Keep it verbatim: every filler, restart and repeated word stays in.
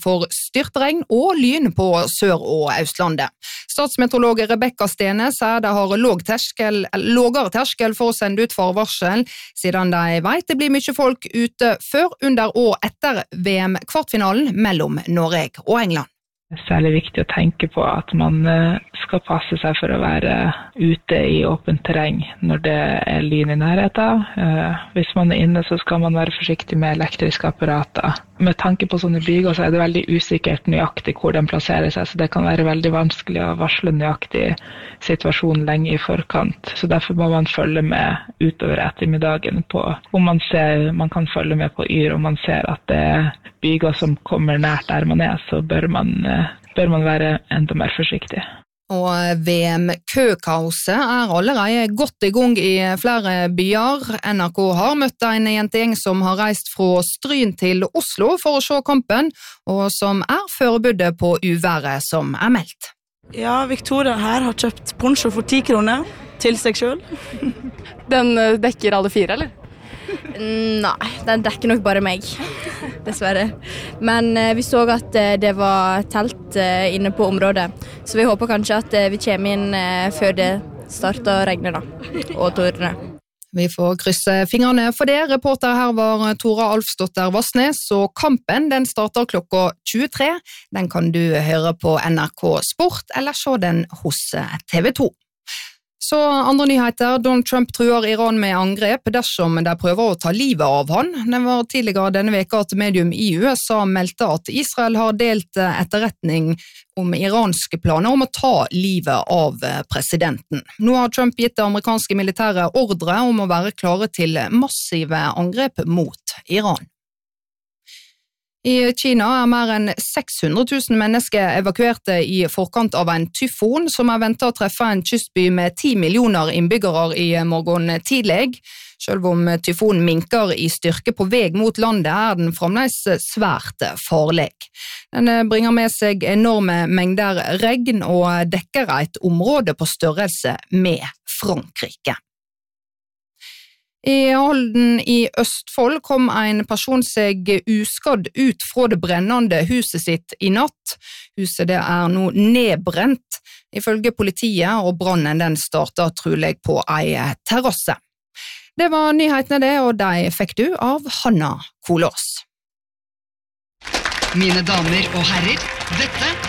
for styrtregn og lyn på Sør- og Østlandet. Statsmeteorolog Rebecca Stene sier det har låg terskel, lågere terskel for å sende ut forvarsel, siden de vet det blir mye folk ute før, under og etter V M-kvartfinalen mellom Norge og England. Det er særlig viktig å tenke på at man skal passe seg for å være ute i åpent terreng når det er lyn i nærheten. Hvis man er inne så skal man være forsiktig med elektriske apparater. Med tanke på sånne byger så er det veldig usikkert nøyaktig hvor den plasserer seg, så det kan være veldig vanskelig å varsle nøyaktig situasjonen lenge i forkant. Så derfor må man følge med utover ettermiddagen på om man ser, man kan følge med på yr, om man ser at det er byger som kommer nært der man er, så bør man, bør man være enda mer forsiktig. Og V M-køkaoset er allerede godt i gang i flere byer. N R K har møtt en jentegjeng som har reist fra Stryn til Oslo for å se kampen, og som er forberedt på uværet som er meldt. Ja, Victoria her har kjøpt poncho for ti kroner til seg selv. Den dekker alle fire, eller? Nei, den dekker nok bare meg, dessverre. Men eh, vi så at eh, det var telt eh, inne på området, så vi håper kanskje at eh, vi kommer inn eh, før det starter å regne da, og tordne. Vi får krysse fingrene for det. Reporter her var Tora Alfsdotter Vassnes, og kampen den starter klokka tjuetre. Den kan du høre på N R K Sport, eller se den hos T V to. Så andre nyheter, Donald Trump truer Iran med angrep dersom de prøver å ta livet av han. Det var tidligere denne veka at medium i U S A meldte at Israel har delt etterretning om iranske planer om å ta livet av presidenten. Nå har Trump gitt det amerikanske militære ordre om å være klare til massive angrep mot Iran. I Kina er mer enn seks hundre tusen mennesker evakuerte i forkant av en tyfon som er ventet å treffe en kystby med ti millioner innbyggere i morgen tidlig. Selv om tyfonen minker i styrke på vei mot landet, er den fremdeles svært farlig. Den bringer med seg enorme mengder regn og dekker et område på størrelse med Frankrike. I Halden i Østfold kom en person seg uskadd ut fra det brennende huset sitt i natt. Huset det er nå nedbrent, ifølge politiet, og brannen den startet trolig på en terrasse. Det var nyhetene det, og de fikk du av Hanna Kolås. Mine damer og herrer, dette